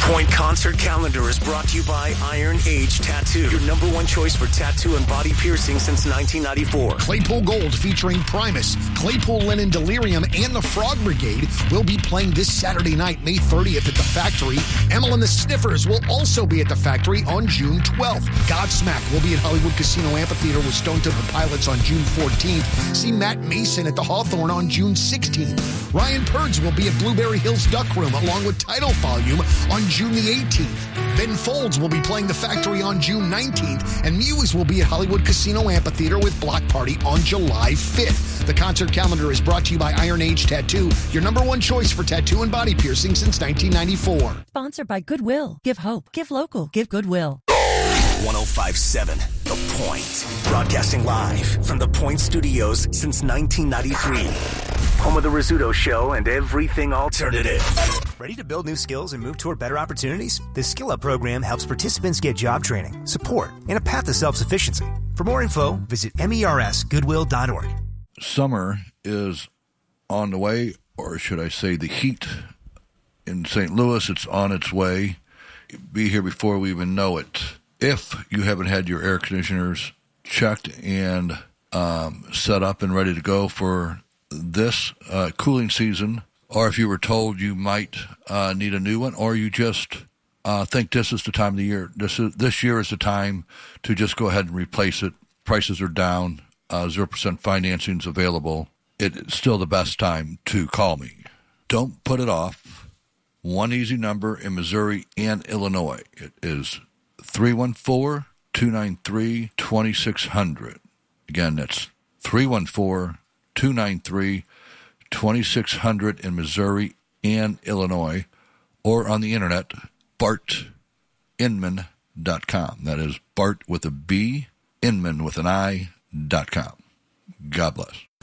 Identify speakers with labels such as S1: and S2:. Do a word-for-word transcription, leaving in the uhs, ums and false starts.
S1: Point Concert Calendar is brought to you by Iron Age Tattoo, your number one choice for tattoo and body piercing since nineteen ninety-four.
S2: Claypool Gold featuring Primus, Claypool Linen Delirium, and the Frog Brigade will be playing this Saturday night, May thirtieth at the Factory. Emil and the Sniffers will also be at the Factory on June twelfth. Godsmack will be at Hollywood Casino Amphitheater with Stone Temple Pilots on June fourteenth. See Matt Mason at the Hawthorne on June sixteenth. Ryan Purds will be at Blueberry Hills Duck Room along with Tidal Volume on June the eighteenth. Ben Folds will be playing the Factory on June nineteenth, and Muse will be at Hollywood Casino Amphitheater with Block Party on July fifth. The concert calendar is brought to you by Iron Age Tattoo, your number one choice for tattoo and body piercing since nineteen ninety-four.
S3: Sponsored by Goodwill. Give hope. Give local. Give Goodwill.
S1: one oh five point seven The Point. Broadcasting live from the Point Studios since nineteen ninety-three. Home of the Rizzuto Show and everything alternative.
S4: Ready to build new skills and move toward better opportunities? The Skill Up program helps participants get job training, support, and a path to self-sufficiency. For more info, visit mers goodwill dot org.
S5: Summer is on the way, or should I say the heat in Saint Louis, it's on its way. Be here before we even know it. If you haven't had your air conditioners checked and um, set up and ready to go for this uh, cooling season, or if you were told you might uh, need a new one, or you just uh, think this is the time of the year, this is, this year is the time to just go ahead and replace it. Prices are down, uh, zero percent financing is available. It's still the best time to call me. Don't put it off. One easy number in Missouri and Illinois. It is three one four, two nine three, two six zero zero. Again, that's three one four, two nine three, two six zero zero in Missouri and Illinois, or on the internet, bart inman dot com. That is Bart with a B, Inman with an I, dot com. God bless.